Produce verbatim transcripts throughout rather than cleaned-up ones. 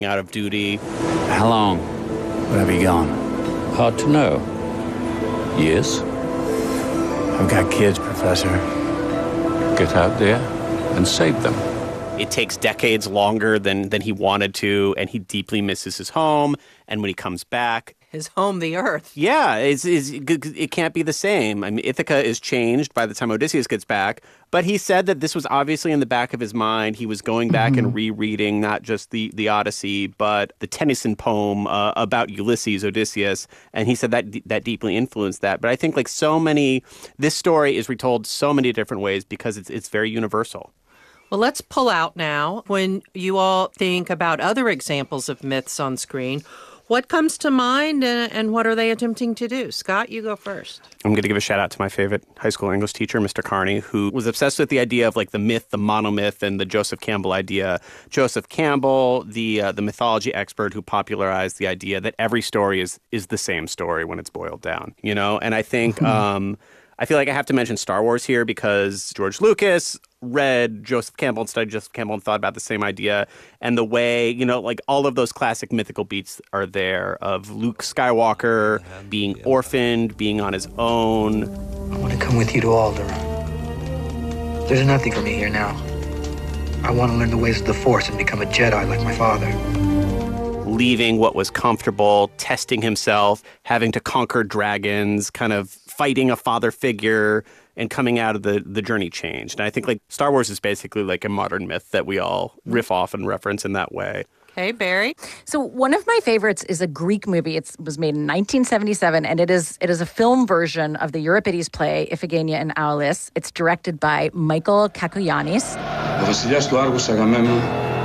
out of duty. How long would I be gone? Hard to know. Years? I've got kids, Professor. Get out there and save them. It takes decades longer than, than he wanted to, and he deeply misses his home. And when he comes back... His home, the Earth. Yeah, it's, it's, it can't be the same. I mean, Ithaca is changed by the time Odysseus gets back, but he said that this was obviously in the back of his mind. He was going back mm-hmm. and rereading not just the, the Odyssey, but the Tennyson poem uh, about Ulysses, Odysseus, and he said that that deeply influenced that. But I think like so many, this story is retold so many different ways because it's it's very universal. Well, let's pull out now. When you all think about other examples of myths on screen, what comes to mind and, and what are they attempting to do? Scott, you go first. I'm going to give a shout out to my favorite high school English teacher, Mister Carney, who was obsessed with the idea of like the myth, the monomyth, and the Joseph Campbell idea. Joseph Campbell, the uh, the mythology expert who popularized the idea that every story is is the same story when it's boiled down, you know? And I think, um, I feel like I have to mention Star Wars here because George Lucas read Joseph Campbell and studied Joseph Campbell and thought about the same idea. And the way, you know, like all of those classic mythical beats are there of Luke Skywalker being orphaned, being on his own. I want to come with you to Alderaan. There's nothing for me here now. I want to learn the ways of the Force and become a Jedi like my father. Leaving what was comfortable, testing himself, having to conquer dragons, kind of fighting a father figure, and coming out of the, the journey changed. And I think like Star Wars is basically like a modern myth that we all riff off and reference in that way. Okay, Barry? So one of my favorites is a Greek movie. It was made in nineteen seventy-seven, and it is it is a film version of the Euripides play Iphigenia and Aulis. It's directed by Michael Kakougiannis. Ο βασιλιάς του Άργους Αγαμέμνων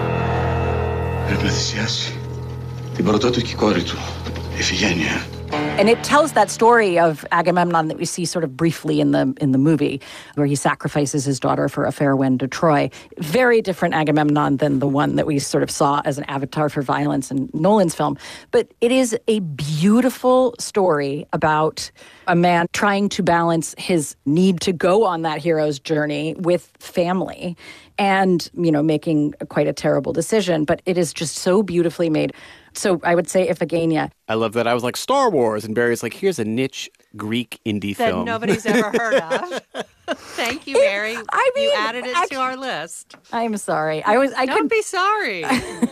πρέπει να θυσιάσει την πρωτότοκη κόρη του, Ιφηγένεια. And it tells that story of Agamemnon that we see sort of briefly in the in the movie, where he sacrifices his daughter for a fair wind to Troy. Very different Agamemnon than the one that we sort of saw as an avatar for violence in Nolan's film. But it is a beautiful story about a man trying to balance his need to go on that hero's journey with family and, you know, making quite a terrible decision. But it is just so beautifully made. So I would say Iphigenia. I love that. I was like, Star Wars. And Barry's like, here's a niche Greek indie that film. That nobody's ever heard of. Thank you, Barry. I mean, you added it actually, to our list. I'm sorry. I was. I Don't couldn't be sorry.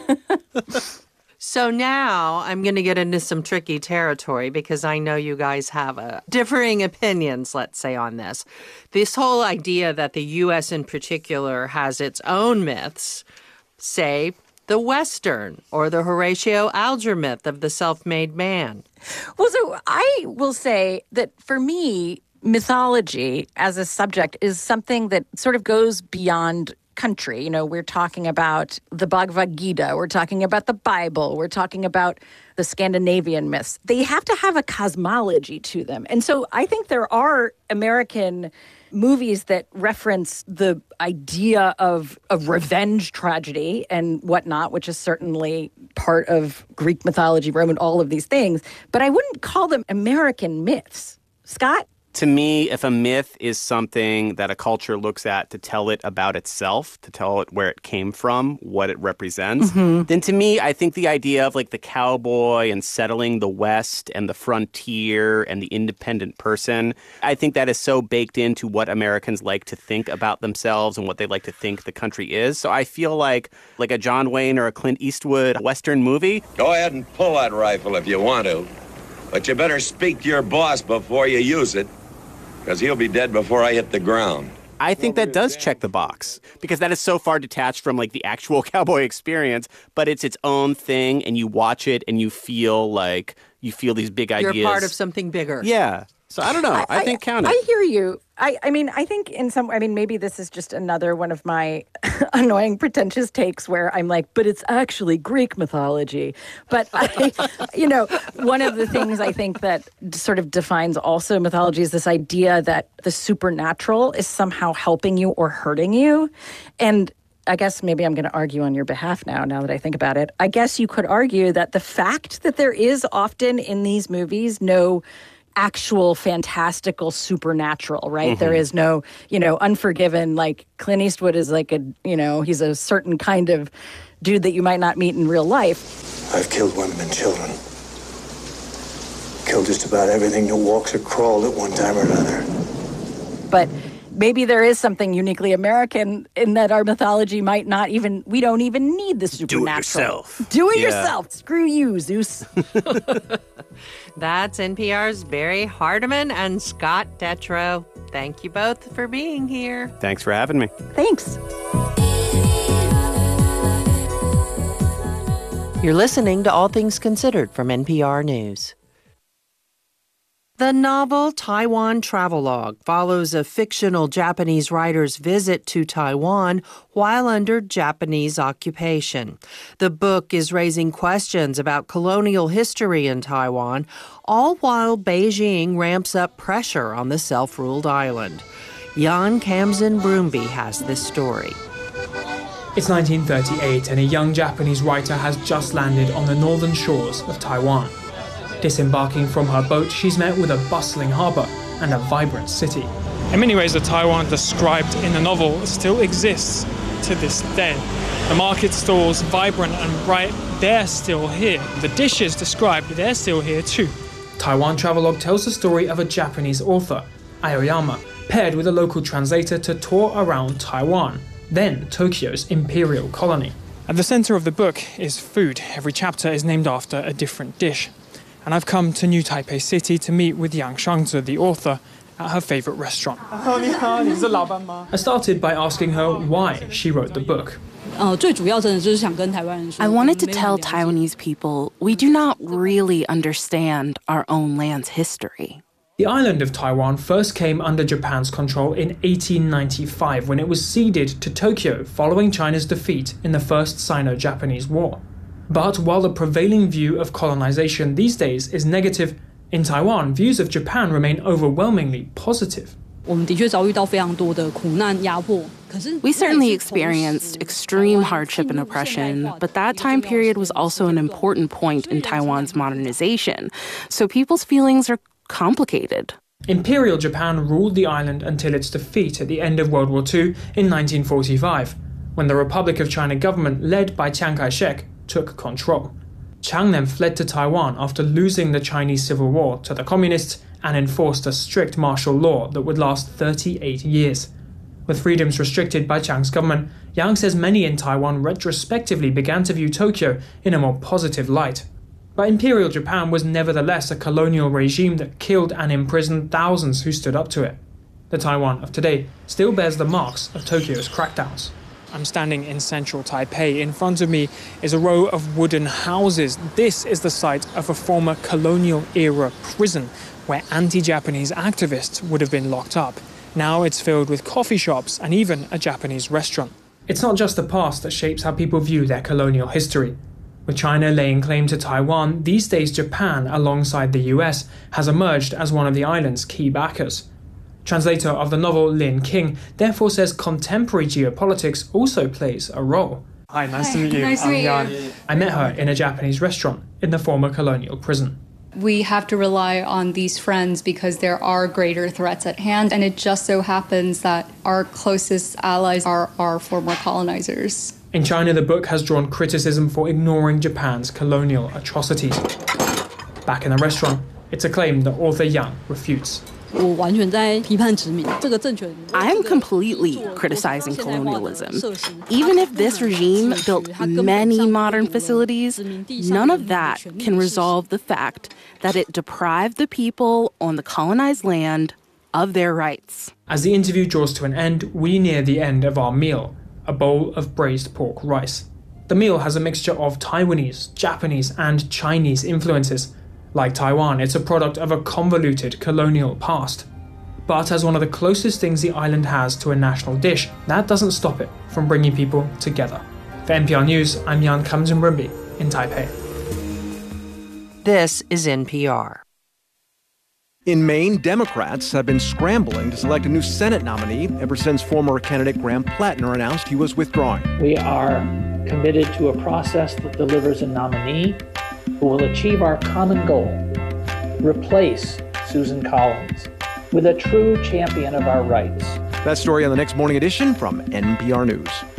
So now I'm going to get into some tricky territory because I know you guys have a differing opinions, let's say, on this. This whole idea that the U S in particular has its own myths, say, the Western or the Horatio Alger myth of the self-made man. Well, so I will say that for me, mythology as a subject is something that sort of goes beyond country. You know, we're talking about the Bhagavad Gita, we're talking about the Bible, we're talking about the Scandinavian myths. They have to have a cosmology to them. And so I think there are American movies that reference the idea of, of revenge tragedy and whatnot, which is certainly part of Greek mythology, Roman, all of these things. But I wouldn't call them American myths. Scott? To me, if a myth is something that a culture looks at to tell it about itself, to tell it where it came from, what it represents, mm-hmm. then to me, I think the idea of like the cowboy and settling the West and the frontier and the independent person, I think that is so baked into what Americans like to think about themselves and what they like to think the country is. So I feel like like a John Wayne or a Clint Eastwood Western movie. Go ahead and pull that rifle if you want to, but you better speak to your boss before you use it. Because he'll be dead before I hit the ground. I think that does check the box because that is so far detached from like the actual cowboy experience, but it's its own thing and you watch it and you feel like you feel these big ideas. You're part of something bigger. Yeah. So I don't know. I, I think count it. I hear you. I, I mean, I think in some, I mean, maybe this is just another one of my annoying, pretentious takes where I'm like, but it's actually Greek mythology. But, I, you know, one of the things I think that sort of defines also mythology is this idea that the supernatural is somehow helping you or hurting you. And I guess maybe I'm going to argue on your behalf now, now that I think about it. I guess you could argue that the fact that there is often in these movies no actual fantastical supernatural, right? Mm-hmm. There is no, you know, Unforgiven, like Clint Eastwood is like a, you know, he's a certain kind of dude that you might not meet in real life. I've killed women and children. Killed just about everything that walks or crawled at one time or another. But maybe there is something uniquely American in that our mythology might not even, we don't even need the supernatural. Do it yourself. Do it Yeah. yourself. Screw you, Zeus. That's N P R's Barry Hardiman and Scott Detrow. Thank you both for being here. Thanks for having me. Thanks. You're listening to All Things Considered from N P R News. The novel Taiwan Travelogue follows a fictional Japanese writer's visit to Taiwan while under Japanese occupation. The book is raising questions about colonial history in Taiwan, all while Beijing ramps up pressure on the self-ruled island. Jan Kamzen Broomby has this story. It's nineteen thirty-eight and a young Japanese writer has just landed on the northern shores of Taiwan. Disembarking from her boat, she's met with a bustling harbour and a vibrant city. In many ways, the Taiwan described in the novel still exists to this day. The market stalls, vibrant and bright, they're still here. The dishes described, they're still here too. Taiwan Travelogue tells the story of a Japanese author, Aoyama, paired with a local translator to tour around Taiwan, then Tokyo's imperial colony. At the centre of the book is food. Every chapter is named after a different dish. And I've come to New Taipei City to meet with Yang Shangzi, the author, at her favourite restaurant. I started by asking her why she wrote the book. I wanted to tell Taiwanese people we do not really understand our own land's history. The island of Taiwan first came under Japan's control in eighteen ninety-five when it was ceded to Tokyo following China's defeat in the First Sino-Japanese War. But while the prevailing view of colonization these days is negative, in Taiwan, views of Japan remain overwhelmingly positive. We certainly experienced extreme hardship and oppression, but that time period was also an important point in Taiwan's modernization, so people's feelings are complicated. Imperial Japan ruled the island until its defeat at the end of World War Two in nineteen forty-five, when the Republic of China government, led by Chiang Kai-shek, took control. Chiang then fled to Taiwan after losing the Chinese Civil War to the communists and enforced a strict martial law that would last thirty-eight years. With freedoms restricted by Chiang's government, Yang says many in Taiwan retrospectively began to view Tokyo in a more positive light. But Imperial Japan was nevertheless a colonial regime that killed and imprisoned thousands who stood up to it. The Taiwan of today still bears the marks of Tokyo's crackdowns. I'm standing in central Taipei. In front of me is a row of wooden houses. This is the site of a former colonial-era prison where anti-Japanese activists would have been locked up. Now it's filled with coffee shops and even a Japanese restaurant. It's not just the past that shapes how people view their colonial history. With China laying claim to Taiwan, these days Japan, alongside the U S, has emerged as one of the island's key backers. Translator of the novel Lin King therefore says contemporary geopolitics also plays a role. Hi, nice to meet you. Nice to meet I'm you. Jan. I met her in a Japanese restaurant in the former colonial prison. We have to rely on these friends because there are greater threats at hand, and it just so happens that our closest allies are our former colonizers. In China, the book has drawn criticism for ignoring Japan's colonial atrocities. Back in the restaurant, it's a claim that author Yang refutes. I am completely criticizing colonialism. Even if this regime built many modern facilities, none of that can resolve the fact that it deprived the people on the colonized land of their rights. As the interview draws to an end, we near the end of our meal, a bowl of braised pork rice. The meal has a mixture of Taiwanese, Japanese, and Chinese influences. Like Taiwan, it's a product of a convoluted colonial past. But as one of the closest things the island has to a national dish, that doesn't stop it from bringing people together. For N P R News, I'm Jan Kamzen Broomby in Taipei. This is N P R. In Maine, Democrats have been scrambling to select a new Senate nominee ever since former candidate Graham Plattner announced he was withdrawing. We are committed to a process that delivers a nominee who will achieve our common goal, replace Susan Collins with a true champion of our rights. That story on the next morning edition from N P R News.